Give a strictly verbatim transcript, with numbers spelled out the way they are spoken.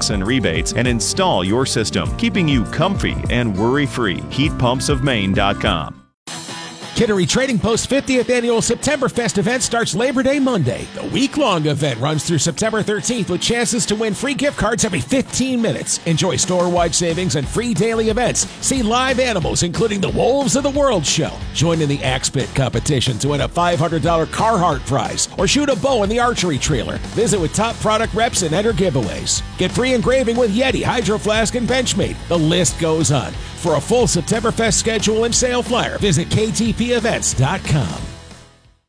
gas and rebates and install your system, keeping you comfy and worry-free. heat pumps of maine dot com. Kittery Trading Post fiftieth Annual Septemberfest event starts Labor Day Monday. The week-long event runs through September thirteenth with chances to win free gift cards every fifteen minutes. Enjoy store-wide savings and free daily events. See live animals, including the Wolves of the World show. Join in the Axe Pit competition to win a five hundred dollars Carhartt prize or shoot a bow in the archery trailer. Visit with top product reps and enter giveaways. Get free engraving with Yeti, Hydro Flask, and Benchmade. The list goes on. For a full Septemberfest schedule and sale flyer, visit K T P events dot com.